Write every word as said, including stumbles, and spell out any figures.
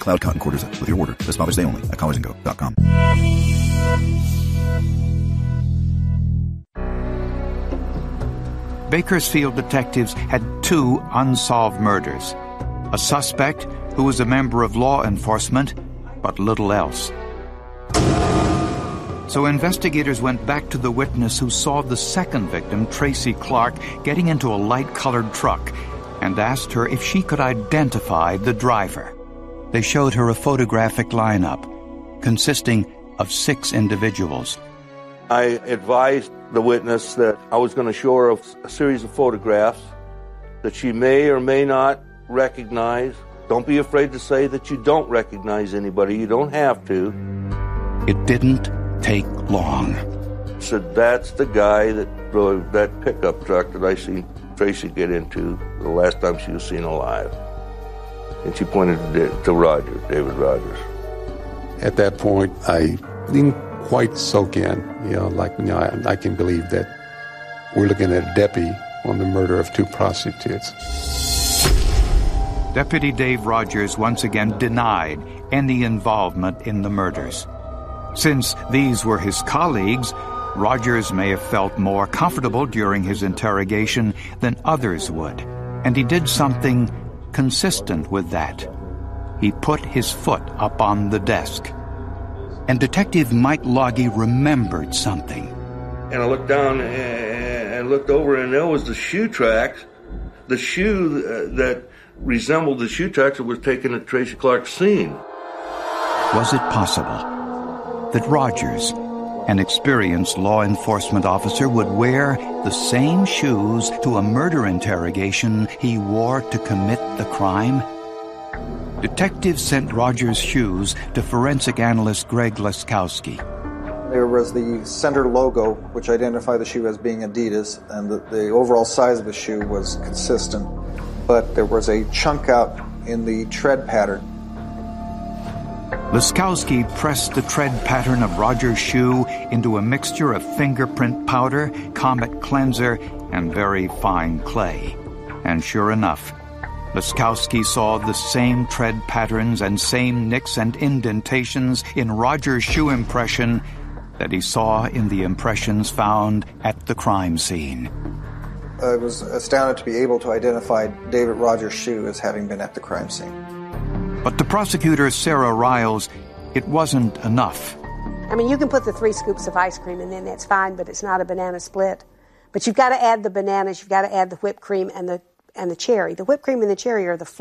Cloud Cotton Quarters with your order this Father's Day only at collars and go dot com. Bakersfield detectives had two unsolved murders. A suspect who was a member of law enforcement, but little else. So investigators went back to the witness who saw the second victim, Tracy Clark, getting into a light-colored truck and asked her if she could identify the driver. They showed her a photographic lineup consisting of six individuals. I advised the witness that I was going to show her a series of photographs that she may or may not recognize. Don't be afraid to say that you don't recognize anybody. You don't have to. It didn't take long. So that's the guy that drove that pickup truck that I seen Tracy get into the last time she was seen alive. And she pointed to, to Roger, David Rogers. At that point, I didn't quite soak in, you know, like, you know, I, I can believe that we're looking at a deputy on the murder of two prostitutes. Deputy Dave Rogers once again denied any involvement in the murders. Since these were his colleagues, Rogers may have felt more comfortable during his interrogation than others would, and he did something consistent with that. He put his foot up on the desk. And Detective Mike Loggy remembered something. And I looked down and looked over, and there was the shoe tracks, the shoe that resembled the shoe tracks that was taken at Tracy Clark's scene. Was it possible that Rogers, an experienced law enforcement officer, would wear the same shoes to a murder interrogation he wore to commit the crime? Detectives sent Rogers' shoes to forensic analyst Greg Laskowski. There was the center logo, which identified the shoe as being Adidas, and the, the overall size of the shoe was consistent, but there was a chunk out in the tread pattern. Laskowski pressed the tread pattern of Rogers' shoe into a mixture of fingerprint powder, Comet cleanser, and very fine clay. And sure enough, Laskowski saw the same tread patterns and same nicks and indentations in Rogers' shoe impression that he saw in the impressions found at the crime scene. I was astounded to be able to identify David Rogers' shoe as having been at the crime scene. But to prosecutor Sarah Riles, it wasn't enough. I mean, you can put the three scoops of ice cream in there, that's fine, but it's not a banana split. But you've got to add the bananas, you've got to add the whipped cream and the and the cherry. The whipped cream and the cherry are the